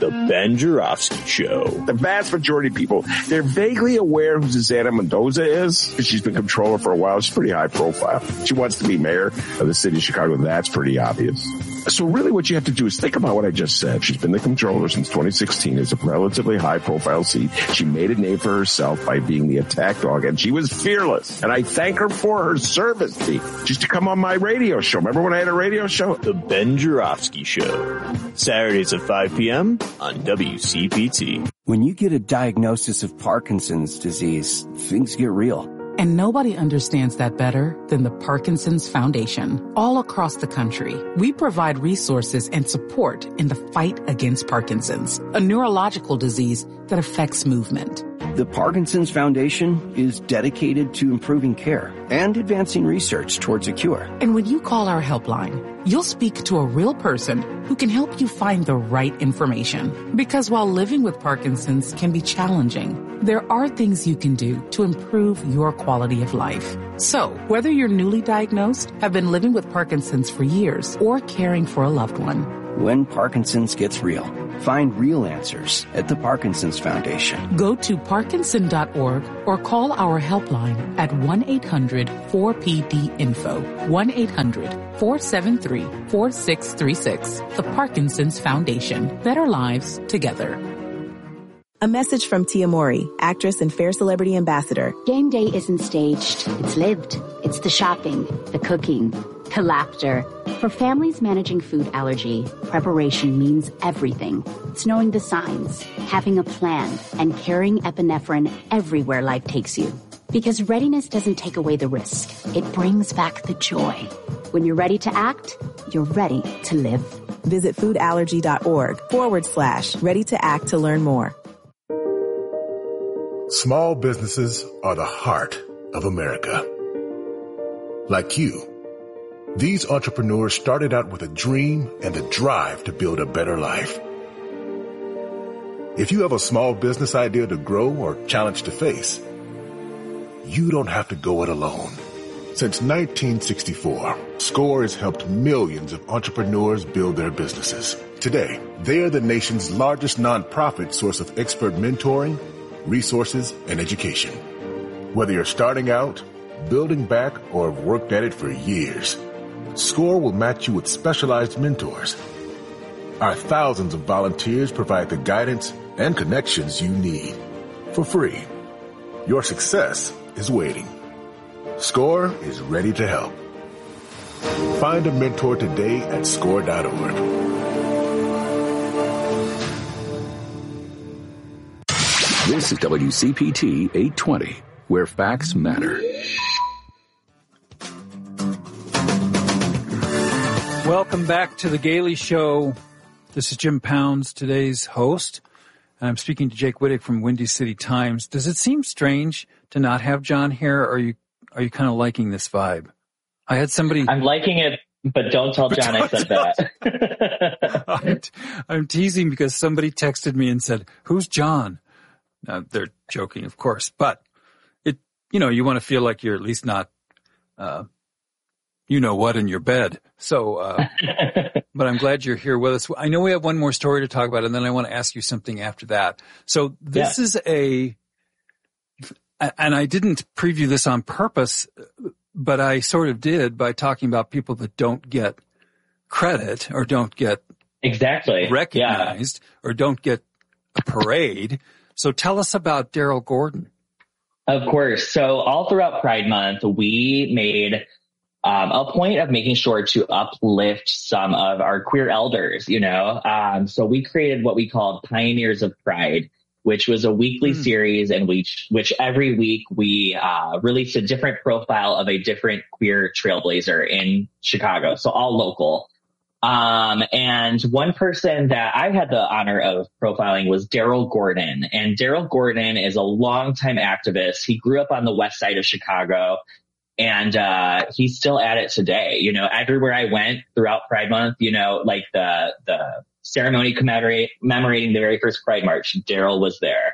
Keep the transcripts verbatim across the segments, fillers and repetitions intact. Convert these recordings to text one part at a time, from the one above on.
The Ben Joravsky Show. The vast majority of people, they're vaguely aware who Susana Mendoza is, because she's been controller for a while. She's pretty high profile. She wants to be mayor of the city of Chicago. That's pretty obvious. So really what you have to do is think about what I just said. She's been the controller since twenty sixteen. It's a relatively high-profile seat. She made a name for herself by being the attack dog, and she was fearless. And I thank her for her service. She used to come on my radio show. Remember when I had a radio show? The Ben Joravsky Show. Saturdays at five p.m. on W C P T. When you get a diagnosis of Parkinson's disease, things get real. And nobody understands that better than the Parkinson's Foundation. All across the country, we provide resources and support in the fight against Parkinson's, a neurological disease that affects movement. The Parkinson's Foundation is dedicated to improving care and advancing research towards a cure. And when you call our helpline, you'll speak to a real person who can help you find the right information. Because while living with Parkinson's can be challenging, there are things you can do to improve your quality of life. So, whether you're newly diagnosed, have been living with Parkinson's for years, or caring for a loved one, when Parkinson's gets real, find real answers at the Parkinson's Foundation. Go to parkinson dot org or call our helpline at one eight hundred four P D info, one eight hundred four seven three four six three six. The Parkinson's Foundation. Better lives together. A message from Tia Mori, actress and Fair Celebrity Ambassador. Game day isn't staged. It's lived. It's the shopping, the cooking, the laughter. For families managing food allergy, preparation means everything. It's knowing the signs, having a plan, and carrying epinephrine everywhere life takes you. Because readiness doesn't take away the risk. It brings back the joy. When you're ready to act, you're ready to live. Visit foodallergy.org forward slash ready to act to learn more. Small businesses are the heart of America. Like you, these entrepreneurs started out with a dream and a drive to build a better life. If you have a small business idea to grow or challenge to face, you don't have to go it alone. Since nineteen sixty-four, SCORE has helped millions of entrepreneurs build their businesses. Today, they are the nation's largest nonprofit source of expert mentoring, resources, and education. Whether you're starting out, building back, or have worked at it for years, SCORE will match you with specialized mentors. Our thousands of volunteers provide the guidance and connections you need for free. Your success is waiting. SCORE is ready to help. Find a mentor today at score dot org. This is W C P T eight twenty, where facts matter. Welcome back to The Gailey Show. This is Jim Pounds, today's host. And I'm speaking to Jake Wittig from Windy City Times. Does it seem strange to not have John here, or are you are you kind of liking this vibe? I had somebody... I'm liking it, but don't tell John I said that. I'm, I'm teasing because somebody texted me and said, "Who's John?" Now, they're joking, of course, but it, you know, you want to feel like you're at least not, uh, you know what, in your bed. So, uh, but I'm glad you're here with us. I know we have one more story to talk about, and then I want to ask you something after that. So this yeah. is a, and I didn't preview this on purpose, but I sort of did by talking about people that don't get credit or don't get exactly recognized yeah. or don't get a parade. So tell us about Daryl Gordon. Of course. So all throughout Pride Month, we made um, a point of making sure to uplift some of our queer elders, you know. Um, so we created what we called Pioneers of Pride, which was a weekly mm. series in which, which every week we uh, released a different profile of a different queer trailblazer in Chicago. So all local. Um, and one person that I had the honor of profiling was Daryl Gordon. And Daryl Gordon is a longtime activist. He grew up on the west side of Chicago, and uh he's still at it today. You know, everywhere I went throughout Pride Month, you know, like the the ceremony commemorate, commemorating the very first Pride March, Daryl was there.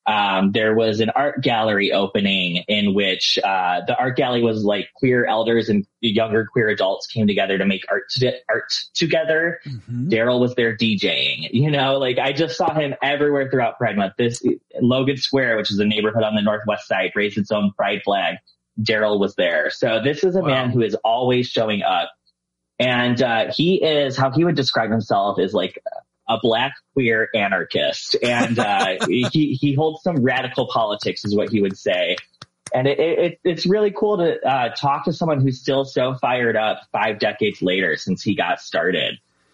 Um, there was an art gallery opening in which uh, the art gallery was like queer elders and younger queer adults came together to make art to- art together. Mm-hmm. Daryl was there DJing. You know, like I just saw him everywhere throughout Pride Month. This Logan Square, which is a neighborhood on the northwest side, raised its own pride flag. Daryl was there. So this is a wow. man who is always showing up. And uh, he is, how he would describe himself is like a black queer anarchist. And uh, he, he holds some radical politics is what he would say. And it, it, it's really cool to uh, talk to someone who's still so fired up five decades later since he got started.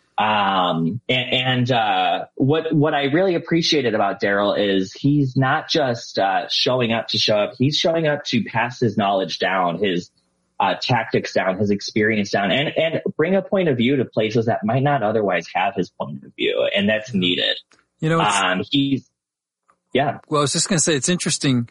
Um, and, and uh, what, what I really appreciated about Daryl is he's not just uh, showing up to show up. He's showing up to pass his knowledge down, his uh, tactics down, his experience down, and, and bring a point of view to places that might not otherwise have his point of view. And that's needed. You know, it's, um, he's, yeah. Well, I was just going to say, it's interesting.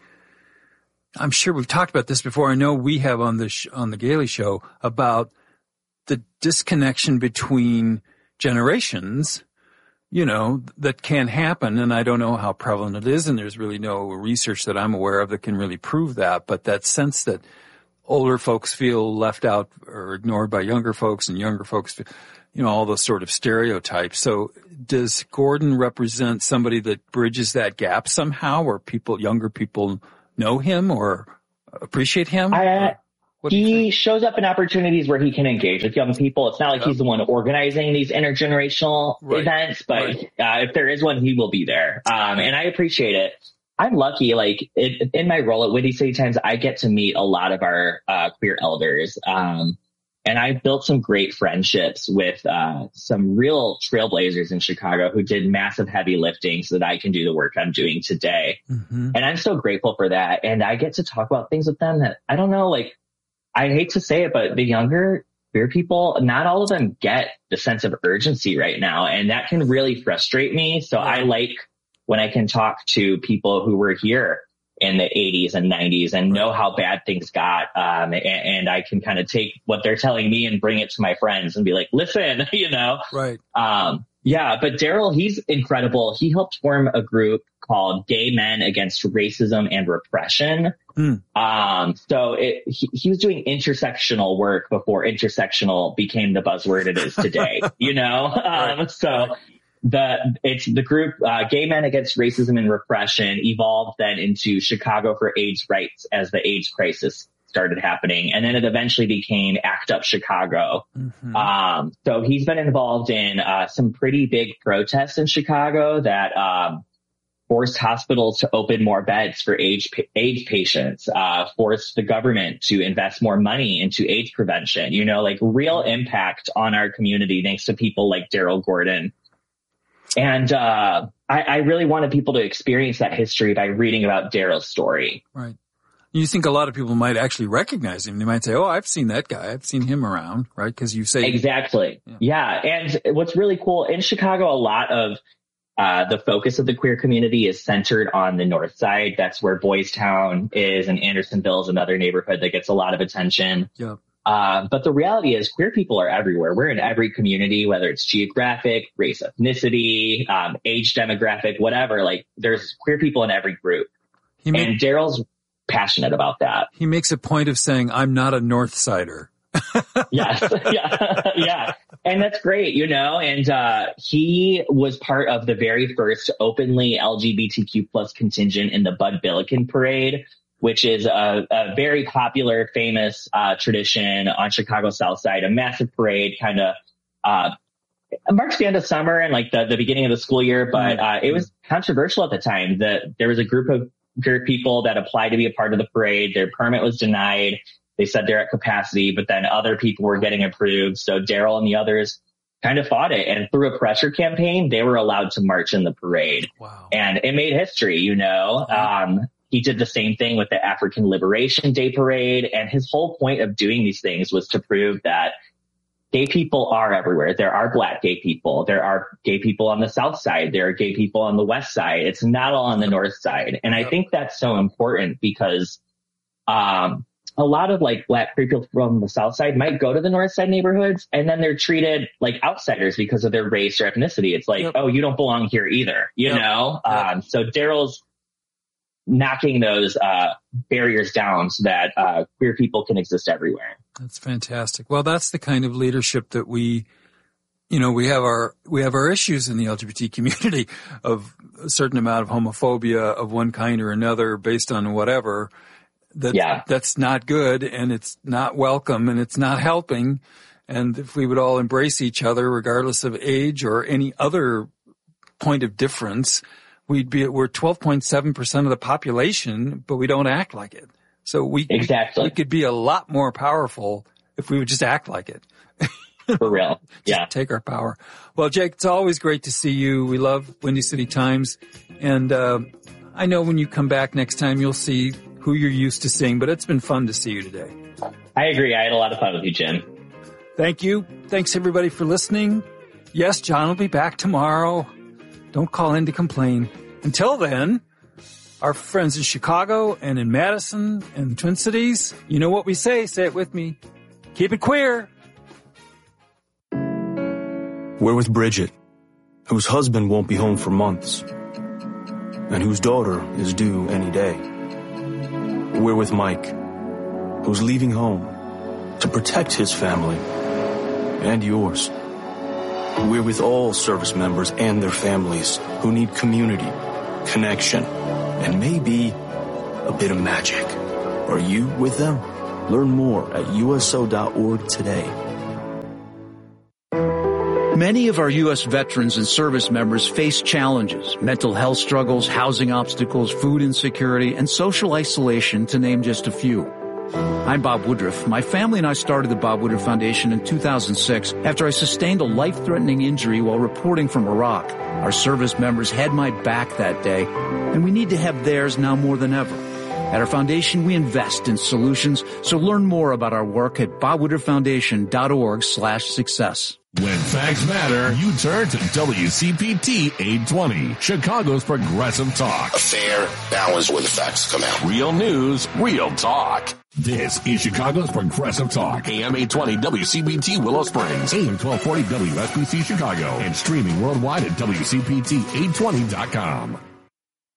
I'm sure we've talked about this before. I know we have on the, sh- on the Gailey Show about the disconnection between generations, you know, that can happen. And I don't know how prevalent it is. And there's really no research that I'm aware of that can really prove that. But that sense that older folks feel left out or ignored by younger folks and younger folks, feel, you know, all those sort of stereotypes. So does Gordon represent somebody that bridges that gap somehow, where people, younger people know him or appreciate him? I, He shows up in opportunities where he can engage with young people. It's not like yep. he's the one organizing these intergenerational right. events, but right. uh, if there is one, he will be there. Um, and I appreciate it. I'm lucky, like it, in my role at Windy City Times, I get to meet a lot of our uh, queer elders. Um, and I've built some great friendships with uh, some real trailblazers in Chicago who did massive heavy lifting so that I can do the work I'm doing today. Mm-hmm. And I'm so grateful for that. And I get to talk about things with them that I don't know, like, I hate to say it, but the younger queer people, not all of them get the sense of urgency right now. And that can really frustrate me. So I like when I can talk to people who were here in the eighties and nineties and know how bad things got. Um, and, and I can kind of take what they're telling me and bring it to my friends and be like, listen, you know, right. Um, yeah, but Daryl, he's incredible. He helped form a group called Gay Men Against Racism and Repression. Mm. Um, so it, he, he was doing intersectional work before intersectional became the buzzword it is today, you know? Um, right. So the, it's the group, uh, Gay Men Against Racism and Repression evolved then into Chicago for AIDS Rights as the AIDS crisis started happening. And then it eventually became ACT UP Chicago. Mm-hmm. Um, so he's been involved in, uh, some pretty big protests in Chicago that, um, forced hospitals to open more beds for AIDS, AIDS patients, uh, forced the government to invest more money into AIDS prevention, you know, like real impact on our community thanks to people like Daryl Gordon. And, uh, I, I really wanted people to experience that history by reading about Daryl's story. Right. You think a lot of people might actually recognize him. They might say, oh, I've seen that guy. I've seen him around, right? Because you say. Exactly. Yeah. yeah. And what's really cool in Chicago, a lot of uh the focus of the queer community is centered on the north side. That's where Boys Town is, and Andersonville is another neighborhood that gets a lot of attention. Yeah. Uh, but the reality is queer people are everywhere. We're in every community, whether it's geographic, race, ethnicity, um, age demographic, whatever. Like there's queer people in every group. He and make- Daryl's passionate about that. He makes a point of saying, I'm not a North Sider. Yes. Yeah. Yeah. And that's great, you know, and, uh, he was part of the very first openly L G B T Q plus contingent in the Bud Billiken Parade, which is a, a very popular, famous, uh, tradition on Chicago's South Side, a massive parade kind of, uh, marks the end of summer and like the, the beginning of the school year. But, uh, it was controversial at the time that there was a group of queer people that applied to be a part of the parade. Their permit was denied. They said they're at capacity, but then other people were getting approved. So Daryl and the others kind of fought it. And through a pressure campaign, they were allowed to march in the parade. Wow. And it made history, you know. Um, he did the same thing with the African Liberation Day parade. And his whole point of doing these things was to prove that gay people are everywhere. There are Black gay people. There are gay people on the South Side. There are gay people on the West Side. It's not all on the North Side. And I think that's so important because, um, a lot of like Black people from the South Side might go to the North Side neighborhoods and then they're treated like outsiders because of their race or ethnicity. It's like, yep. oh, you don't belong here either, you yep. know? Yep. Um, so Daryl's knocking those uh, barriers down so that uh, queer people can exist everywhere. That's fantastic. Well, that's the kind of leadership that we, you know, we have our, we have our issues in the L G B T community of a certain amount of homophobia of one kind or another based on whatever. That, yeah. That's not good, and it's not welcome, and it's not helping. And if we would all embrace each other, regardless of age or any other point of difference, we'd be, we're twelve point seven percent of the population, but we don't act like it. So we, exactly. we could be a lot more powerful if we would just act like it. For real. Yeah. Take our power. Well, Jake, it's always great to see you. We love Windy City Times. And, uh, I know when you come back next time, you'll see who you're used to seeing, but it's been fun to see you today. I agree. I had a lot of fun with you, Jim. Thank you. Thanks everybody for listening. Yes, John will be back tomorrow. Don't call in to complain. Until then, our friends in Chicago and in Madison and the Twin Cities, you know what we say. Say it with me. Keep it queer. We're with Bridget, whose husband won't be home for months, and whose daughter is due any day. We're with Mike, who's leaving home to protect his family and yours. We're with all service members and their families who need community, connection, and maybe a bit of magic. Are you with them? Learn more at U S O dot org today. Many of our U S veterans and service members face challenges, mental health struggles, housing obstacles, food insecurity, and social isolation, to name just a few. I'm Bob Woodruff. My family and I started the Bob Woodruff Foundation in two thousand six after I sustained a life-threatening injury while reporting from Iraq. Our service members had my back that day, and we need to have theirs now more than ever. At our foundation, we invest in solutions, so learn more about our work at bob woodruff foundation dot org slash success. When facts matter, you turn to W C P T eight twenty, Chicago's Progressive Talk. A fair balance where the facts come out. Real news, real talk. This is Chicago's Progressive Talk. A M eight twenty W C P T Willow Springs, A M twelve forty W S B C Chicago, and streaming worldwide at W C P T eight twenty dot com.